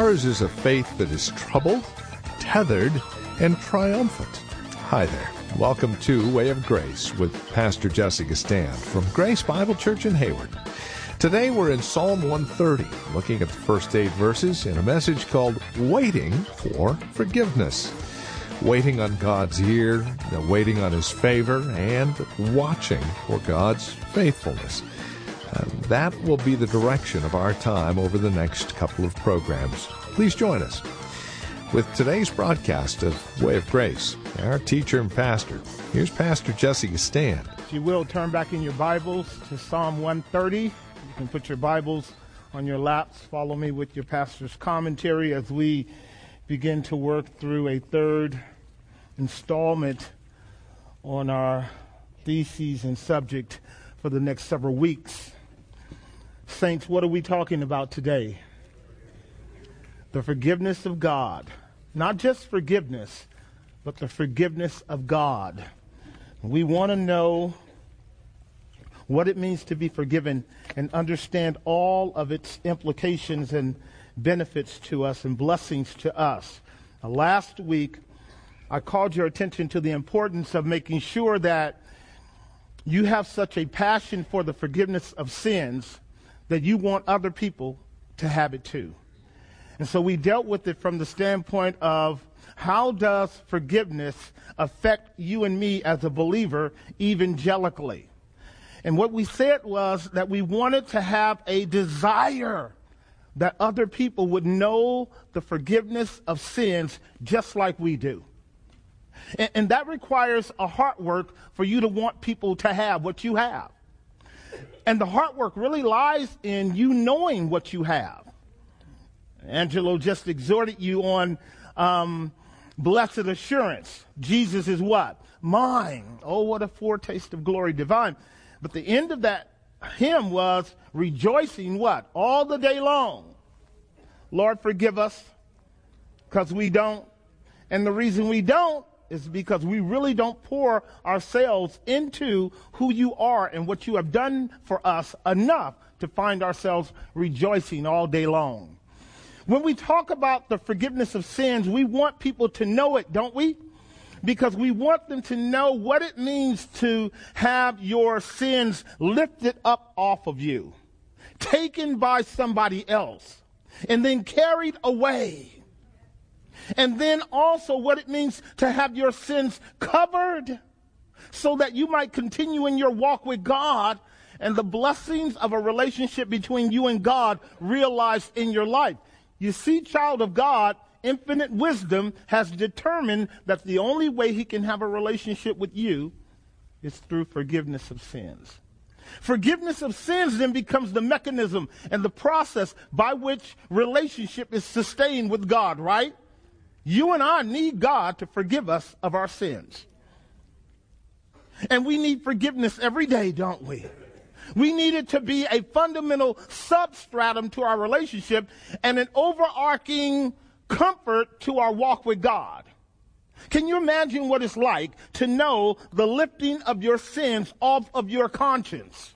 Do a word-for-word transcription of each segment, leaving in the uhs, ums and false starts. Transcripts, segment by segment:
Ours is a faith that is troubled, tethered, and triumphant. Hi there. Welcome to Way of Grace with Pastor Jesse Gistand from Grace Bible Church in Hayward. Today we're in Psalm one thirty, looking at the first eight verses in a message called Waiting for Forgiveness. Waiting on God's ear, waiting on His favor, and watching for God's faithfulness. Uh, that will be the direction of our time over the next couple of programs. Please join us. With today's broadcast of Way of Grace, our teacher and pastor, here's Pastor Jesse Gistand. If you will, turn back in your Bibles to Psalm one thirty. You can put your Bibles on your laps. Follow me with your pastor's commentary as we begin to work through a third installment on our theses and subject for the next several weeks. Saints, what are we talking about today? The forgiveness of God. Not just forgiveness, but the forgiveness of God. We want to know what it means to be forgiven and understand all of its implications and benefits to us and blessings to us. Now, last week, I called your attention to the importance of making sure that you have such a passion for the forgiveness of sins that you want other people to have it too. And so we dealt with it from the standpoint of how does forgiveness affect you and me as a believer evangelically? And what we said was that we wanted to have a desire that other people would know the forgiveness of sins just like we do. And, and that requires a heart work for you to want people to have what you have. And the heart work really lies in you knowing what you have. Angelo just exhorted you on um, blessed assurance. Jesus is what? Mine. Oh, what a foretaste of glory divine. But the end of that hymn was rejoicing what? All the day long. Lord, forgive us because we don't. And the reason we don't is because we really don't pour ourselves into who you are and what you have done for us enough to find ourselves rejoicing all day long. When we talk about the forgiveness of sins, we want people to know it, don't we? Because we want them to know what it means to have your sins lifted up off of you, taken by somebody else, and then carried away. And then also what it means to have your sins covered so that you might continue in your walk with God and the blessings of a relationship between you and God realized in your life. You see, child of God, infinite wisdom has determined that the only way He can have a relationship with you is through forgiveness of sins. Forgiveness of sins then becomes the mechanism and the process by which relationship is sustained with God, right? You and I need God to forgive us of our sins. And we need forgiveness every day, don't we? We need it to be a fundamental substratum to our relationship and an overarching comfort to our walk with God. Can you imagine what it's like to know the lifting of your sins off of your conscience?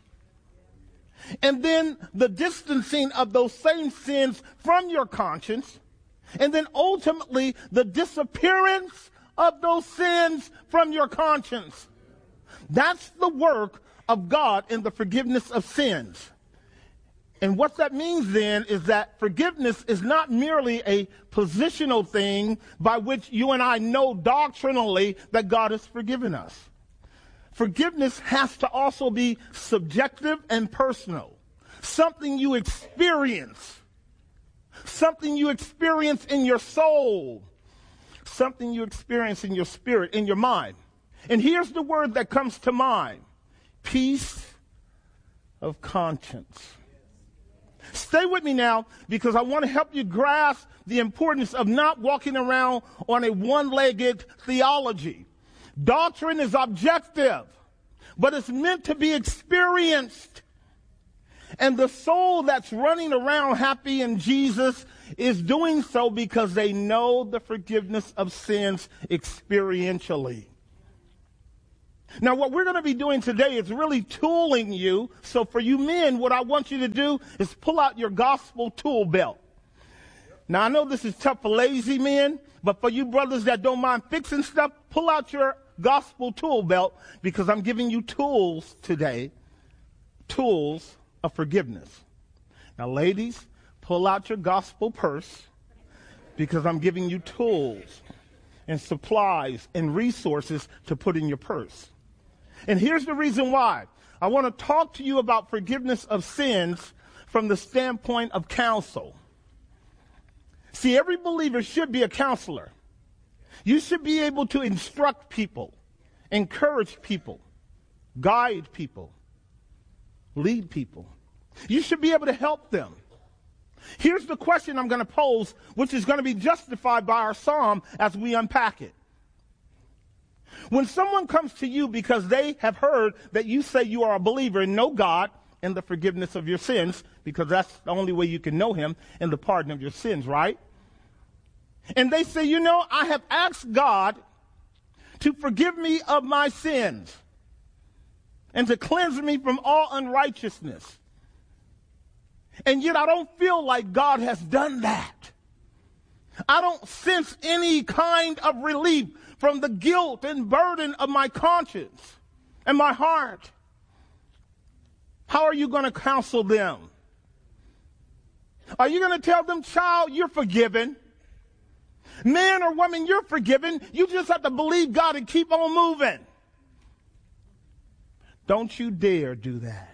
And then the distancing of those same sins from your conscience. And then ultimately, the disappearance of those sins from your conscience. That's the work of God in the forgiveness of sins. And what that means then is that forgiveness is not merely a positional thing by which you and I know doctrinally that God has forgiven us. Forgiveness has to also be subjective and personal. Something you experience. Something you experience in your soul. Something you experience in your spirit, in your mind. And here's the word that comes to mind. Peace of conscience. Stay with me now because I want to help you grasp the importance of not walking around on a one-legged theology. Doctrine is objective, but it's meant to be experienced. And the soul that's running around happy in Jesus is doing so because they know the forgiveness of sins experientially. Now, what we're going to be doing today is really tooling you. So for you men, what I want you to do is pull out your gospel tool belt. Now, I know this is tough for lazy men, but for you brothers that don't mind fixing stuff, pull out your gospel tool belt, because I'm giving you tools today, tools of forgiveness. Now, ladies, pull out your gospel purse, because I'm giving you tools and supplies and resources to put in your purse. And here's the reason why. I want to talk to you about forgiveness of sins from the standpoint of counsel. See, every believer should be a counselor. You should be able to instruct people, encourage people, guide people, lead people. You should be able to help them. Here's the question I'm going to pose, which is going to be justified by our psalm as we unpack it. When someone comes to you because they have heard that you say you are a believer and know God and the forgiveness of your sins, because that's the only way you can know him, and the pardon of your sins, right? And they say, you know, I have asked God to forgive me of my sins and to cleanse me from all unrighteousness. And yet I don't feel like God has done that. I don't sense any kind of relief from the guilt and burden of my conscience and my heart. How are you going to counsel them? Are you going to tell them, child, you're forgiven? Man or woman, you're forgiven. You just have to believe God and keep on moving. Don't you dare do that.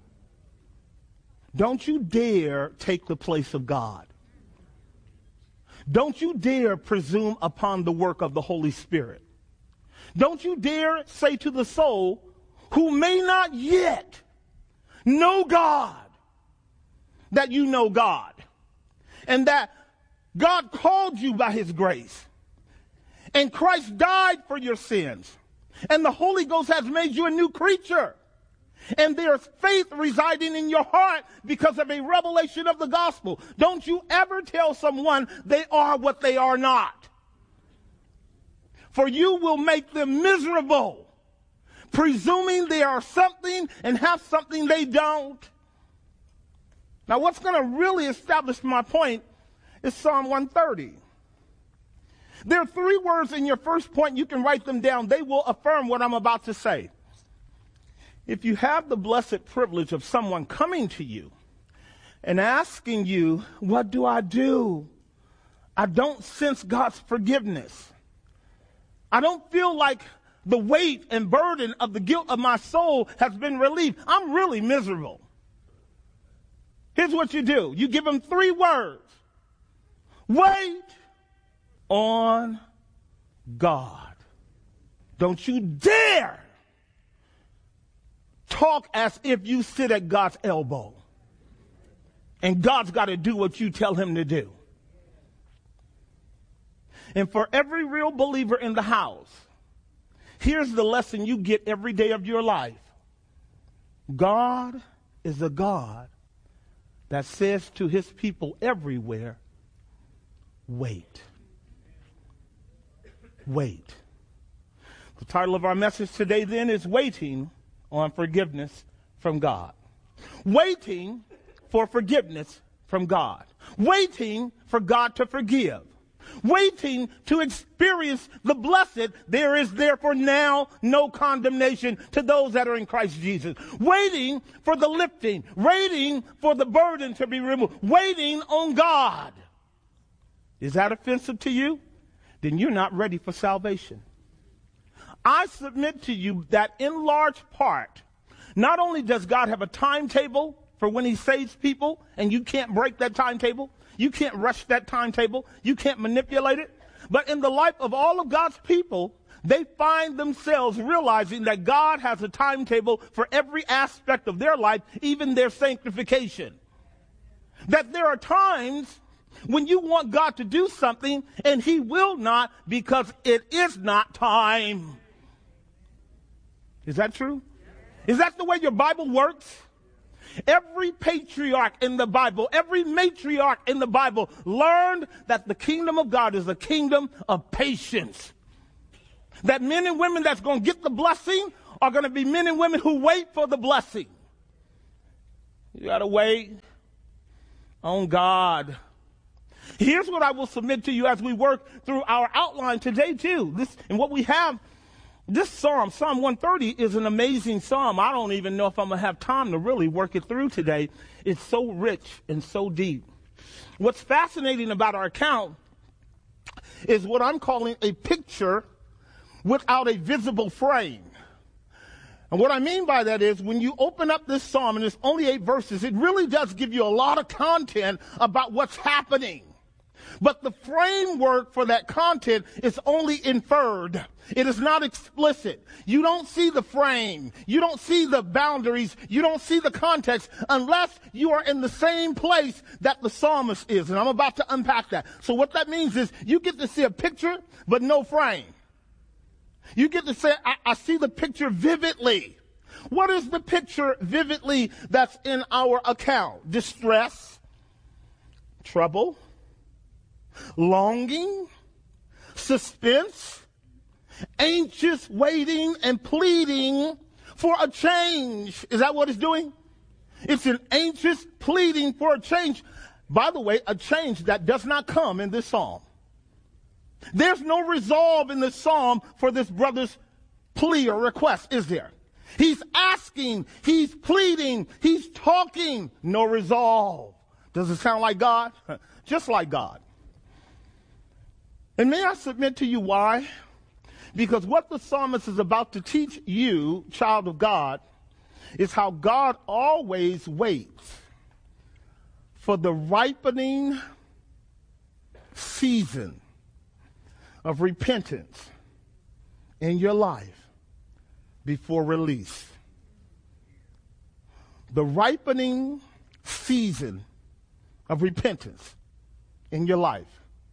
Don't you dare take the place of God. Don't you dare presume upon the work of the Holy Spirit. Don't you dare say to the soul who may not yet know God that you know God, and that God called you by his grace, and Christ died for your sins, and the Holy Ghost has made you a new creature. And there's faith residing in your heart because of a revelation of the gospel. Don't you ever tell someone they are what they are not. For you will make them miserable, presuming they are something and have something they don't. Now, what's going to really establish my point is Psalm one thirty. There are three words in your first point. You can write them down. They will affirm what I'm about to say. If you have the blessed privilege of someone coming to you and asking you, what do I do? I don't sense God's forgiveness. I don't feel like the weight and burden of the guilt of my soul has been relieved. I'm really miserable. Here's what you do. You give them three words. Wait on God. Don't you dare talk as if you sit at God's elbow and God's got to do what you tell him to do. And for every real believer in the house, here's the lesson you get every day of your life. God is a God that says to his people everywhere, wait. Wait. The title of our message today then is Waiting on Forgiveness from God. Waiting for forgiveness from God. Waiting for God to forgive. Waiting to experience the blessed, there is therefore now no condemnation to those that are in Christ Jesus. Waiting for the lifting. Waiting for the burden to be removed. Waiting on God. Is that offensive to you? Then you're not ready for salvation. I submit to you that in large part, not only does God have a timetable for when he saves people, and you can't break that timetable, you can't rush that timetable, you can't manipulate it, but in the life of all of God's people, they find themselves realizing that God has a timetable for every aspect of their life, even their sanctification. That there are times when you want God to do something and he will not because it is not time. Is that true? Is that the way your Bible works? Every patriarch in the Bible, every matriarch in the Bible learned that the kingdom of God is a kingdom of patience. That men and women that's going to get the blessing are going to be men and women who wait for the blessing. You got to wait on God. Here's what I will submit to you as we work through our outline today too. This and what we have, this psalm, Psalm one thirty, is an amazing psalm. I don't even know if I'm going to have time to really work it through today. It's so rich and so deep. What's fascinating about our account is what I'm calling a picture without a visible frame. And what I mean by that is when you open up this psalm, and it's only eight verses, it really does give you a lot of content about what's happening. But the framework for that content is only inferred. It is not explicit. You don't see the frame. You don't see the boundaries. You don't see the context unless you are in the same place that the psalmist is. And I'm about to unpack that. So what that means is you get to see a picture, but no frame. You get to say, I, I see the picture vividly. What is the picture vividly that's in our account? Distress, trouble, longing, suspense, anxious waiting and pleading for a change. Is that what it's doing? It's an anxious pleading for a change. By the way, a change that does not come in this psalm. There's no resolve in this psalm for this brother's plea or request, is there? He's asking, he's pleading, he's talking, no resolve. Does it sound like God? Just like God. And may I submit to you why? Because what the psalmist is about to teach you, child of God, is how God always waits for the ripening season of repentance in your life before release. The ripening season of repentance in your life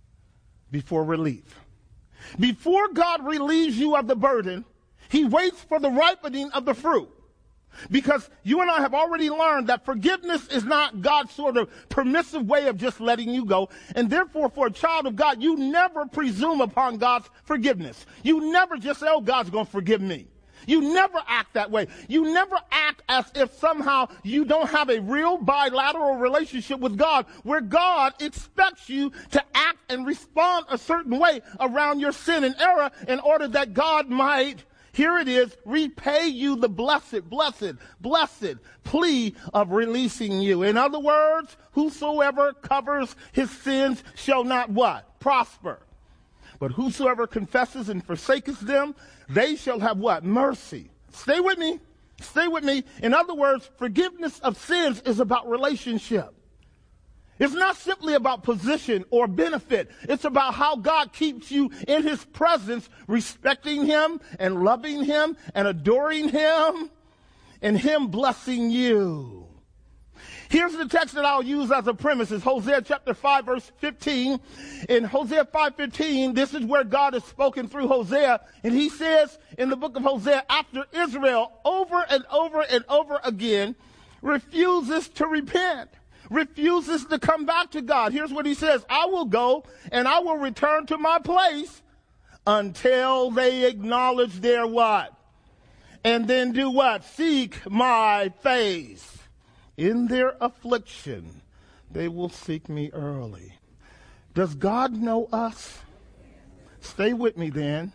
before relief. Before God relieves you of the burden, he waits for the ripening of the fruit. Because you and I have already learned that forgiveness is not God's sort of permissive way of just letting you go. And therefore, for a child of God, you never presume upon God's forgiveness. You never just say, oh, God's going to forgive me. You never act that way. You never act as if somehow you don't have a real bilateral relationship with God, where God expects you to act and respond a certain way around your sin and error in order that God might, here it is, repay you the blessed, blessed, blessed plea of releasing you. In other words, whosoever covers his sins shall not what? Prosper. But whosoever confesses and forsakes them, they shall have what? Mercy. Stay with me. Stay with me. In other words, forgiveness of sins is about relationship. It's not simply about position or benefit. It's about how God keeps you in his presence, respecting him and loving him and adoring him and him blessing you. Here's the text that I'll use as a premise. It's Hosea chapter five, verse fifteen. In Hosea five fifteen, this is where God has spoken through Hosea. And he says in the book of Hosea, after Israel over and over and over again refuses to repent, refuses to come back to God. Here's what he says. I will go and I will return to my place until they acknowledge their what? And then do what? Seek my face. In their affliction, they will seek me early. Does God know us? Stay with me then.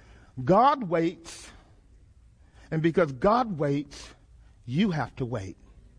God waits, and because God waits, you have to wait.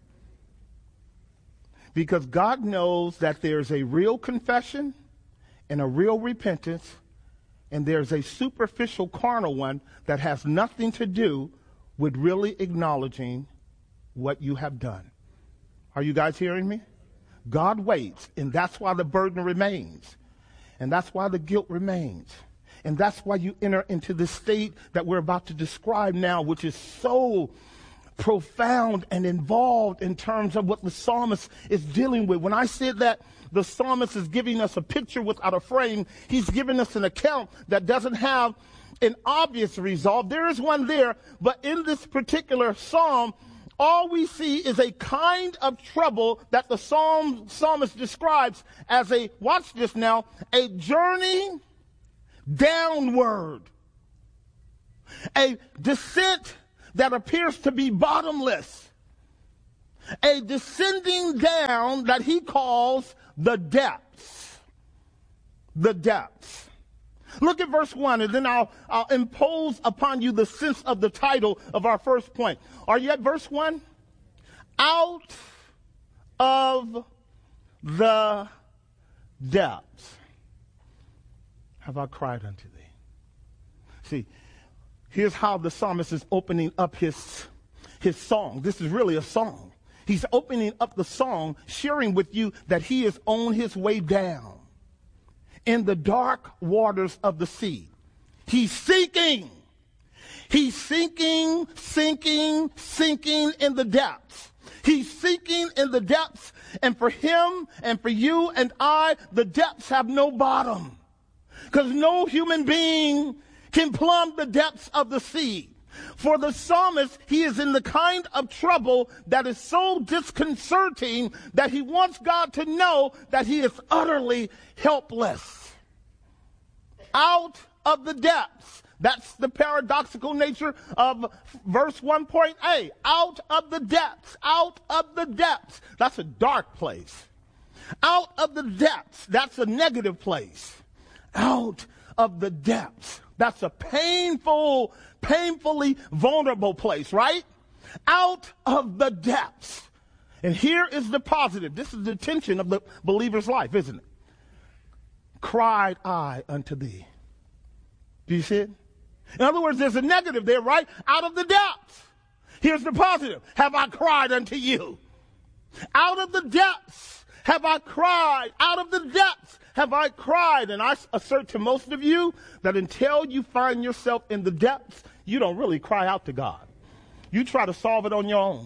Because God knows that there's a real confession and a real repentance, and there's a superficial carnal one that has nothing to do with really acknowledging what you have done. Are you guys hearing me? God waits, and that's why the burden remains. And that's why the guilt remains. And that's why you enter into this state that we're about to describe now, which is so profound and involved in terms of what the psalmist is dealing with. When I said that the psalmist is giving us a picture without a frame, he's giving us an account that doesn't have an obvious resolve. There is one there, but in this particular psalm, all we see is a kind of trouble that the psalm, psalmist describes as a, watch this now, a journey downward. A descent that appears to be bottomless. A descending down that he calls the depths. the depths. Look at verse one, and then I'll, I'll impose upon you the sense of the title of our first point. Are you at verse one? Out of the depths have I cried unto thee. See, here's how the psalmist is opening up his, his song. This is really a song. He's opening up the song, sharing with you that he is on his way down in the dark waters of the sea. He's sinking. He's sinking, sinking, sinking in the depths. He's sinking in the depths. And for him and for you and I, the depths have no bottom. Because no human being can plumb the depths of the sea. For the psalmist, he is in the kind of trouble that is so disconcerting that he wants God to know that he is utterly helpless. Out of the depths. That's the paradoxical nature of verse one point eight. Out of the depths. Out of the depths. That's a dark place. Out of the depths. That's a negative place. Out of the depths. That's a painful, painfully vulnerable place, right? Out of the depths. And here is the positive. This is the tension of the believer's life, isn't it? Cried I unto thee. Do you see it? In other words, there's a negative there, right? Out of the depths. Here's the positive. Have I cried unto you? Out of the depths have I cried. Out of the depths have I cried. And I assert to most of you that until you find yourself in the depths, you don't really cry out to God. You try to solve it on your own.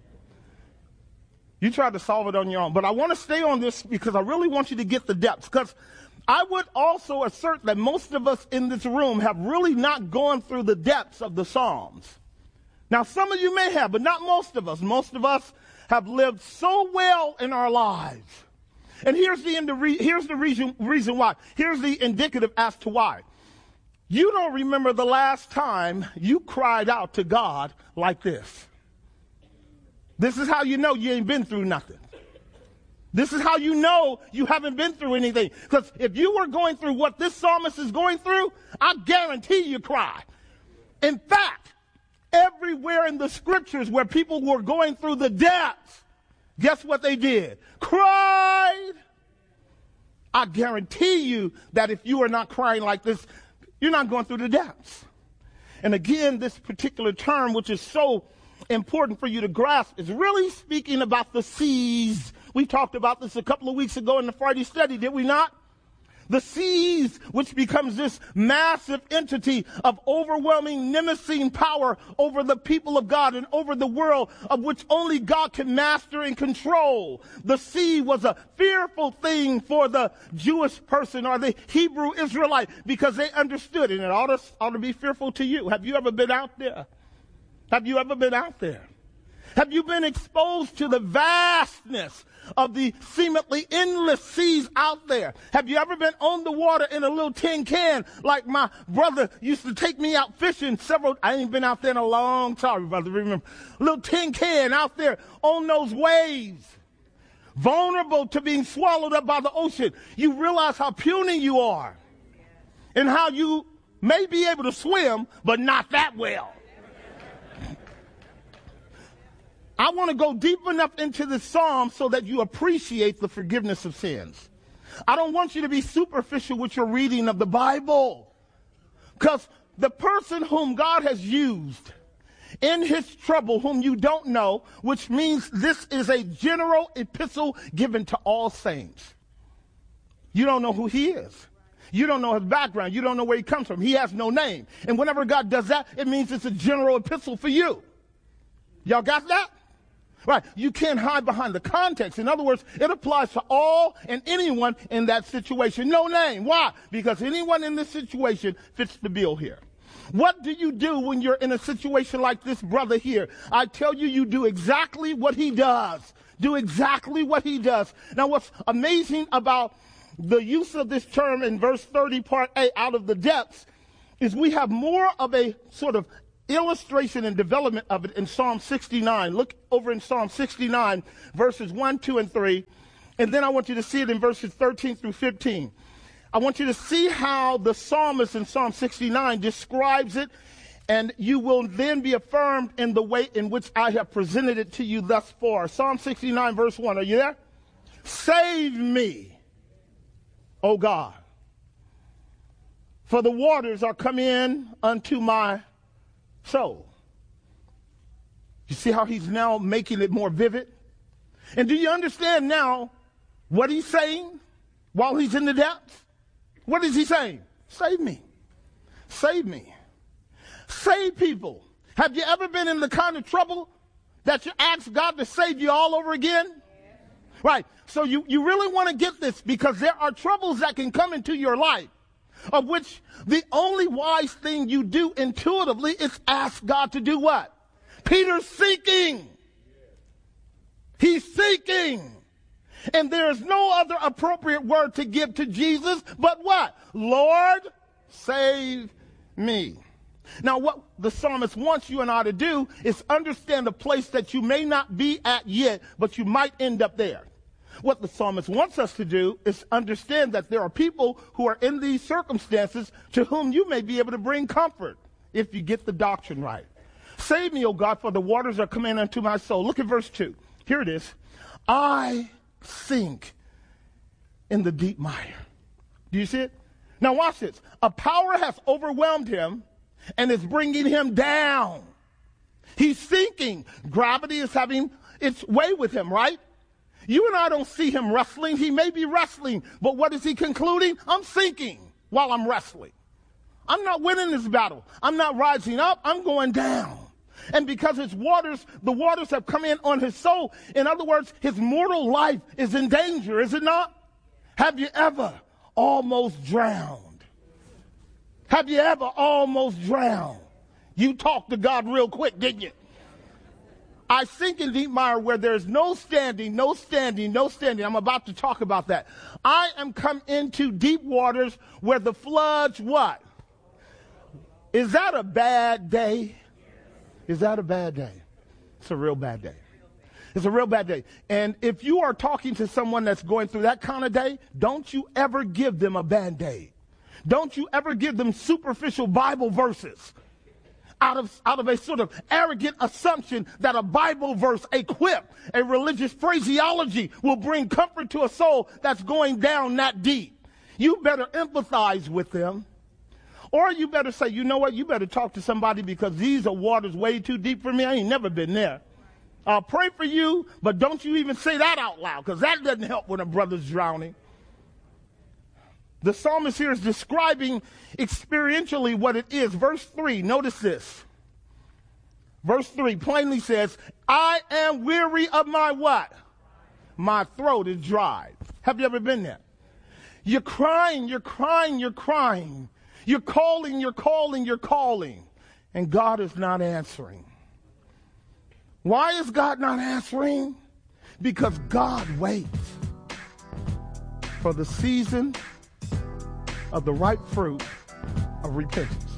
You try to solve it on your own. But I want to stay on this because I really want you to get the depths. Because I would also assert that most of us in this room have really not gone through the depths of the Psalms. Now, some of you may have, but not most of us. Most of us have lived so well in our lives. And here's the, here's the reason, reason why. Here's the indicative as to why. You don't remember the last time you cried out to God like this. This is how you know you ain't been through nothing. This is how you know you haven't been through anything. Because if you were going through what this psalmist is going through, I guarantee you cry. In fact, everywhere in the scriptures where people were going through the depths, guess what they did? Cried. I guarantee you that if you are not crying like this, you're not going through the depths. And again, this particular term, which is so important for you to grasp, is really speaking about the seas. We talked about this a couple of weeks ago in the Friday study, did we not? The seas, which becomes this massive entity of overwhelming nemesine power over the people of God and over the world, of which only God can master and control. The sea was a fearful thing for the Jewish person or the Hebrew Israelite because they understood it, and it ought to, ought to be fearful to you. Have you ever been out there? Have you ever been out there? Have you been exposed to the vastness of the seemingly endless seas out there? Have you ever been on the water in a little tin can like my brother used to take me out fishing several, I ain't been out there in a long time, brother, remember. A little tin can out there on those waves, vulnerable to being swallowed up by the ocean. You realize how puny you are and how you may be able to swim, but not that well. I want to go deep enough into the psalm so that you appreciate the forgiveness of sins. I don't want you to be superficial with your reading of the Bible. Because the person whom God has used in his trouble, whom you don't know, which means this is a general epistle given to all saints. You don't know who he is. You don't know his background. You don't know where he comes from. He has no name. And whenever God does that, it means it's a general epistle for you. Y'all got that? Right. You can't hide behind the context. In other words, it applies to all and anyone in that situation. No name. Why? Because anyone in this situation fits the bill here. What do you do when you're in a situation like this brother here? I tell you, you do exactly what he does. Do exactly what he does. Now, what's amazing about the use of this term in verse thirty, part A, out of the depths, is we have more of a sort of illustration and development of it in Psalm sixty-nine. Look over in Psalm sixty-nine, verses one, two, and three. And then I want you to see it in verses thirteen through fifteen. I want you to see how the psalmist in Psalm sixty-nine describes it, and you will then be affirmed in the way in which I have presented it to you thus far. Psalm sixty-nine, verse one. Are you there? Save me, O God, for the waters are come in unto my soul. You see how he's now making it more vivid? And do you understand now what he's saying while he's in the depths? What is he saying? Save me. Save me. Save people. Have you ever been in the kind of trouble that you ask God to save you all over again? Yes. Right. So you, you really want to get this, because there are troubles that can come into your life, of which the only wise thing you do intuitively is ask God to do what? Peter's seeking. He's seeking. And there is no other appropriate word to give to Jesus but what? Lord, save me. Now, what the psalmist wants you and I to do is understand a place that you may not be at yet, but you might end up there. What the psalmist wants us to do is understand that there are people who are in these circumstances to whom you may be able to bring comfort if you get the doctrine right. Save me, O God, for the waters are coming unto my soul. Look at verse two. Here it is. I sink in the deep mire. Do you see it? Now watch this. A power has overwhelmed him and is bringing him down. He's sinking. Gravity is having its way with him, right? You and I don't see him wrestling. He may be wrestling, but what is he concluding? I'm sinking while I'm wrestling. I'm not winning this battle. I'm not rising up. I'm going down. And because his waters, the waters have come in on his soul. In other words, his mortal life is in danger, is it not? Have you ever almost drowned? Have you ever almost drowned? You talked to God real quick, didn't you? I sink in deep mire where there's no standing, no standing, no standing. I'm about to talk about that. I am come into deep waters where the floods what? Is that a bad day? Is that a bad day? It's a real bad day. It's a real bad day. And if you are talking to someone that's going through that kind of day, don't you ever give them a Band-Aid. Don't you ever give them superficial Bible verses out of, out of a sort of arrogant assumption that a Bible verse, a quip, a religious phraseology will bring comfort to a soul that's going down that deep. You better empathize with them. Or you better say, you know what, you better talk to somebody because these are waters way too deep for me. I ain't never been there. I'll pray for you, but don't you even say that out loud, because that doesn't help when a brother's drowning. The psalmist here is describing experientially what it is. Verse three, notice this. Verse three plainly says, I am weary of my what? My throat is dried. Have you ever been there? You're crying, you're crying, you're crying. You're calling, you're calling, you're calling, and God is not answering. Why is God not answering? Because God waits for the season of the ripe fruit of repentance.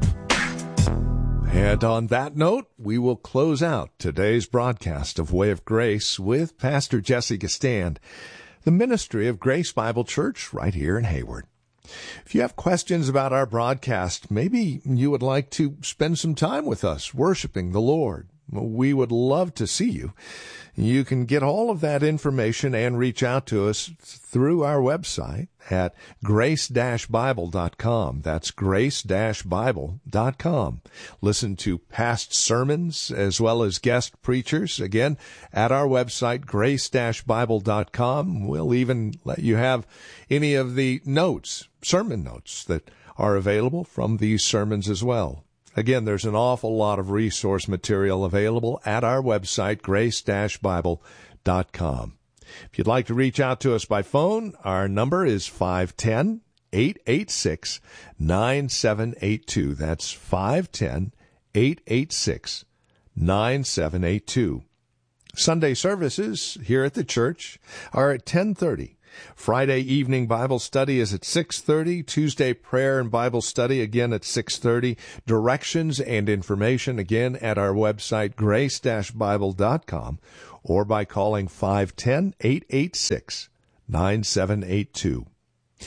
And on that note, we will close out today's broadcast of Way of Grace with Pastor Jesse Gistand, the ministry of Grace Bible Church right here in Hayward. If you have questions about our broadcast, maybe you would like to spend some time with us worshiping the Lord, we would love to see you. You can get all of that information and reach out to us through our website at grace dash bible dot com. That's grace dash bible dot com. Listen to past sermons as well as guest preachers, again, at our website, grace dash bible dot com. We'll even let you have any of the notes, sermon notes that are available from these sermons as well. Again, there's an awful lot of resource material available at our website, grace dash bible dot com. If you'd like to reach out to us by phone, our number is five one zero, eight eight six, nine seven eight two. That's five one zero, eight eight six, nine seven eight two. Sunday services here at the church are at ten thirty. Friday evening Bible study is at six thirty. Tuesday prayer and Bible study again at six thirty. Directions and information again at our website, grace dash bible dot com, or by calling five one zero, eight eight six, nine seven eight two.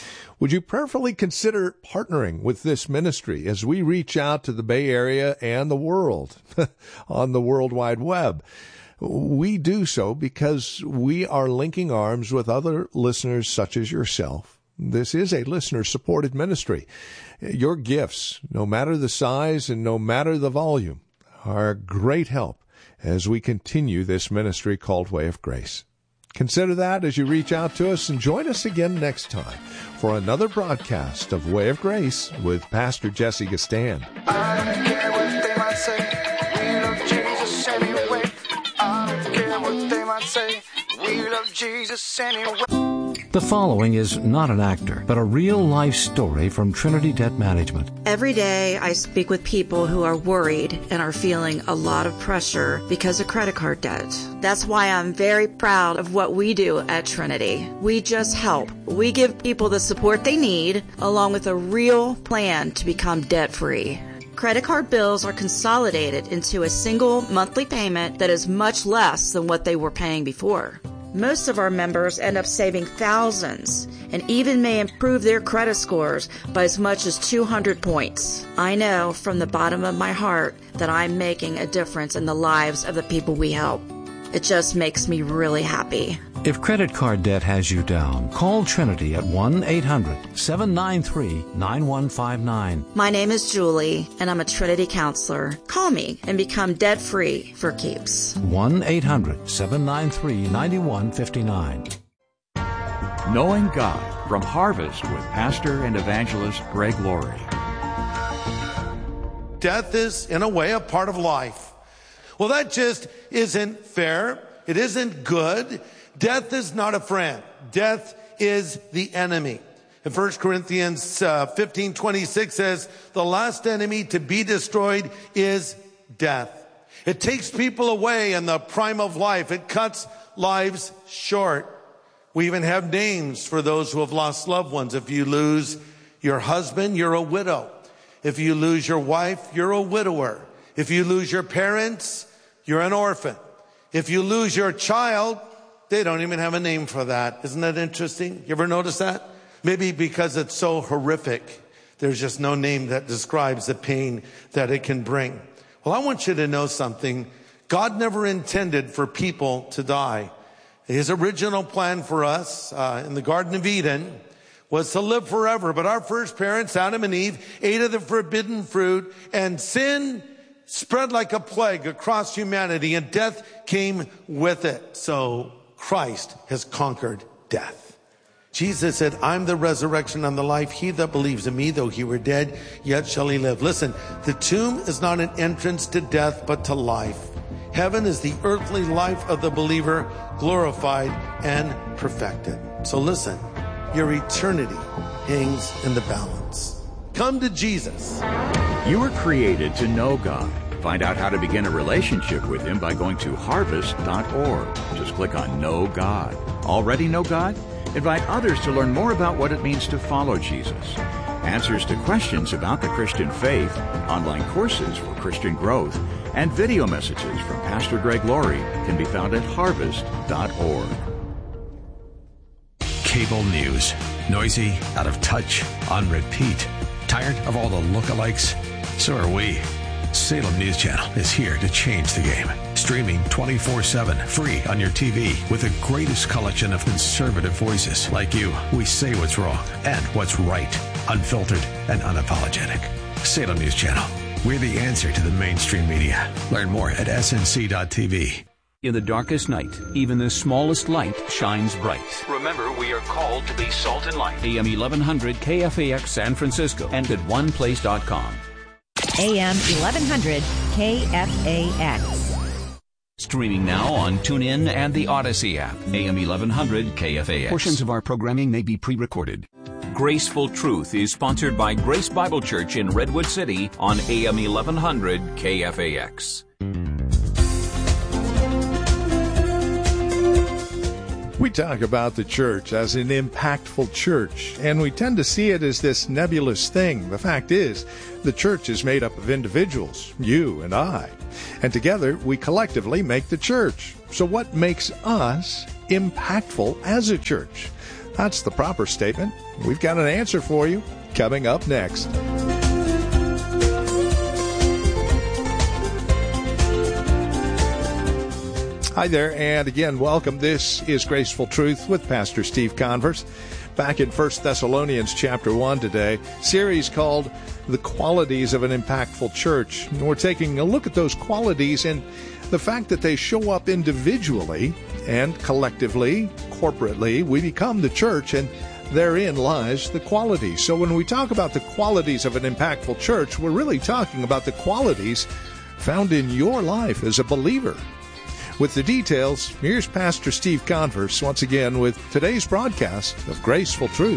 Would you prayerfully consider partnering with this ministry as we reach out to the Bay Area and the world on the World Wide Web? We do so because we are linking arms with other listeners such as yourself. This is a listener-supported ministry. Your gifts, no matter the size and no matter the volume, are a great help as we continue this ministry called Way of Grace. Consider that as you reach out to us, and join us again next time for another broadcast of Way of Grace with Pastor Jesse Gistand. I don't care what they might say, we love Jesus anyway. I don't care what they might say, we love Jesus anyway. The following is not an actor, but a real-life story from Trinity Debt Management. Every day I speak with people who are worried and are feeling a lot of pressure because of credit card debt. That's why I'm very proud of what we do at Trinity. We just help. We give people the support they need, along with a real plan to become debt-free. Credit card bills are consolidated into a single monthly payment that is much less than what they were paying before. Most of our members end up saving thousands and even may improve their credit scores by as much as two hundred points. I know from the bottom of my heart that I'm making a difference in the lives of the people we help. It just makes me really happy. If credit card debt has you down, call Trinity at one eight hundred seven nine three nine one five nine. My name is Julie, and I'm a Trinity counselor. Call me and become debt-free for keeps. one eight hundred seven nine three nine one five nine. Knowing God from Harvest with Pastor and Evangelist Greg Laurie. Death is, in a way, a part of life. Well, that just isn't fair. It isn't good. Death is not a friend. Death is the enemy. In First Corinthians uh, fifteen twenty-six says, the last enemy to be destroyed is death. It takes people away in the prime of life. It cuts lives short. We even have names for those who have lost loved ones. If you lose your husband, you're a widow. If you lose your wife, you're a widower. If you lose your parents, you're an orphan. If you lose your child, they don't even have a name for that. Isn't that interesting? You ever notice that? Maybe because it's so horrific, there's just no name that describes the pain that it can bring. Well, I want you to know something. God never intended for people to die. His original plan for us uh, in the Garden of Eden was to live forever. But our first parents, Adam and Eve, ate of the forbidden fruit, and sin spread like a plague across humanity, and death came with it. So Christ has conquered death. Jesus said, I'm the resurrection and the life. He that believes in me, though he were dead, yet shall he live. Listen, the tomb is not an entrance to death, but to life. Heaven is the earthly life of the believer, glorified and perfected. So listen, your eternity hangs in the balance. Come to Jesus. You were created to know God. Find out how to begin a relationship with Him by going to harvest dot org. Just click on Know God. Already know God? Invite others to learn more about what it means to follow Jesus. Answers to questions about the Christian faith, online courses for Christian growth, and video messages from Pastor Greg Laurie can be found at harvest dot org. Cable news. Noisy, out of touch, on repeat. Tired of all the lookalikes? So are we. Salem News Channel is here to change the game. Streaming twenty-four seven, free on your T V, with the greatest collection of conservative voices like you. We say what's wrong and what's right, unfiltered and unapologetic. Salem News Channel. We're the answer to the mainstream media. Learn more at S N C dot T V. In the darkest night, even the smallest light shines bright. Remember, we are called to be salt and light. A M eleven hundred K F A X San Francisco and at one place dot com. A M eleven hundred K F A X. Streaming now on TuneIn and the Odyssey app. A M eleven hundred K F A X. Portions of our programming may be pre-recorded. Graceful Truth is sponsored by Grace Bible Church in Redwood City on A M eleven hundred K F A X. We talk about the church as an impactful church, and we tend to see it as this nebulous thing. The fact is, the church is made up of individuals, you and I, and together we collectively make the church. So what makes us impactful as a church? That's the proper statement. We've got an answer for you coming up next. Hi there, and again, welcome. This is Graceful Truth with Pastor Steve Converse. Back in First Thessalonians chapter one today, series called The Qualities of an Impactful Church. And we're taking a look at those qualities and the fact that they show up individually and collectively, corporately. We become the church, and therein lies the qualities. So when we talk about the qualities of an impactful church, we're really talking about the qualities found in your life as a believer. With the details, here's Pastor Steve Converse once again with today's broadcast of Graceful Truth.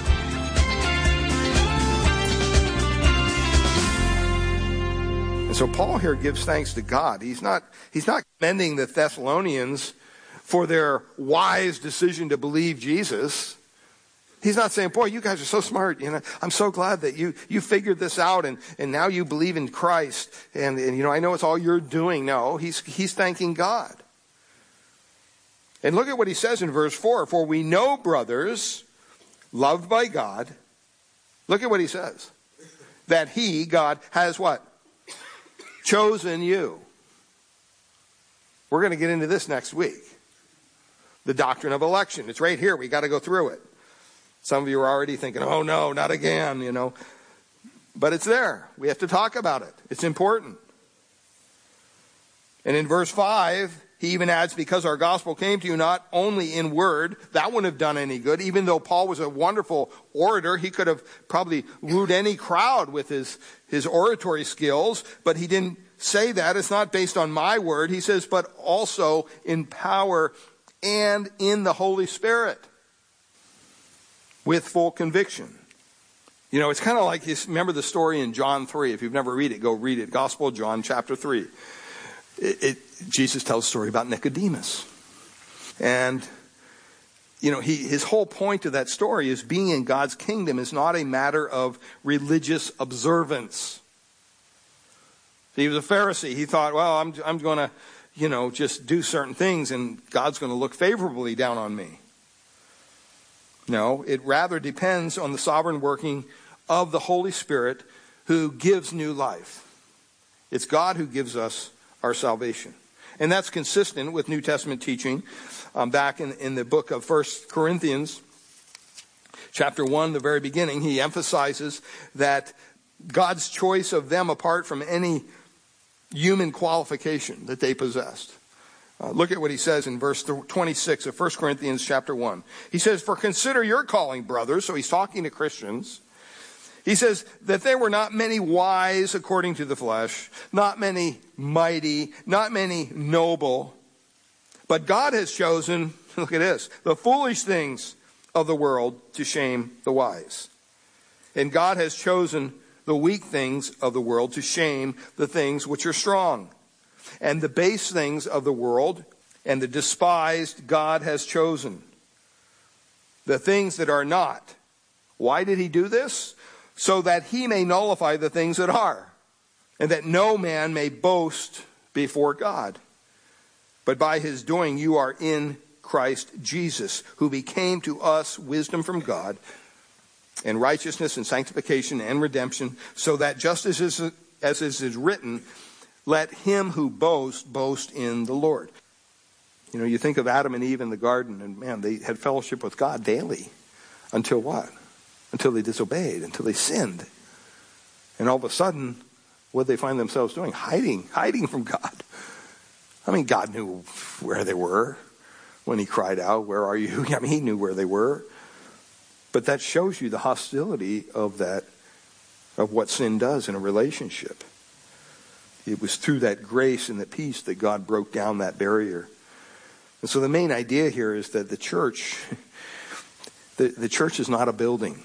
And so Paul here gives thanks to God. He's not, he's not commending the Thessalonians for their wise decision to believe Jesus. He's not saying, boy, you guys are so smart. You know, I'm so glad that you, you figured this out and, and now you believe in Christ. And, and, you know, I know it's all you're doing. No, he's, he's thanking God. And look at what he says in verse four. For we know, brothers, loved by God. Look at what he says. That he, God, has what? Chosen you. We're going to get into this next week. The doctrine of election. It's right here. We got to go through it. Some of you are already thinking, oh no, not again, you know. But it's there. We have to talk about it. It's important. And in verse five, he even adds, because our gospel came to you not only in word, that wouldn't have done any good. Even though Paul was a wonderful orator, he could have probably wooed any crowd with his, his oratory skills, but he didn't say that. It's not based on my word. He says, but also in power and in the Holy Spirit. With full conviction. You know, it's kind of like, you remember the story in John three. If you've never read it, go read it. Gospel of John, chapter three. It, it, Jesus tells a story about Nicodemus. And, you know, he, his whole point of that story is being in God's kingdom is not a matter of religious observance. He was a Pharisee. He thought, well, I'm, I'm going to, you know, just do certain things and God's going to look favorably down on me. No, it rather depends on the sovereign working of the Holy Spirit who gives new life. It's God who gives us our salvation. And that's consistent with New Testament teaching. Um, back in, in the book of First Corinthians, chapter one, the very beginning, he emphasizes that God's choice of them apart from any human qualification that they possessed. Uh, look at what he says in verse twenty-six of First Corinthians chapter one. He says, for consider your calling, brothers. So he's talking to Christians. He says that there were not many wise according to the flesh, not many mighty, not many noble. But God has chosen, look at this, the foolish things of the world to shame the wise. And God has chosen the weak things of the world to shame the things which are strong. And the base things of the world and the despised God has chosen. The things that are not. Why did he do this? So that he may nullify the things that are. And that no man may boast before God. But by his doing you are in Christ Jesus, who became to us wisdom from God, and righteousness and sanctification and redemption, so that just as is, as is written, let him who boasts, boast in the Lord. You know, you think of Adam and Eve in the garden, and man, they had fellowship with God daily. Until what? Until they disobeyed, until they sinned. And all of a sudden, what did they find themselves doing? Hiding, hiding from God. I mean, God knew where they were when he cried out, where are you? I mean, he knew where they were. But that shows you the hostility of that, of what sin does in a relationship. It was through that grace and the peace that God broke down that barrier. And so the main idea here is that the church, the, the church is not a building.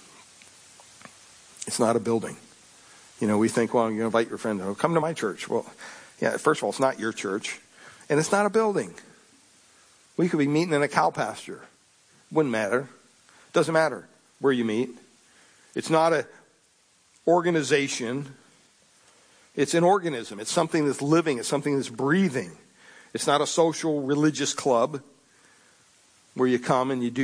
It's not a building. You know, we think, well, you invite your friend, oh, come to my church. Well, yeah, first of all, it's not your church. And it's not a building. We could be meeting in a cow pasture. Wouldn't matter. Doesn't matter where you meet. It's not an organization. It's an organism. It's something that's living. It's something that's breathing. It's not a social religious club where you come and you do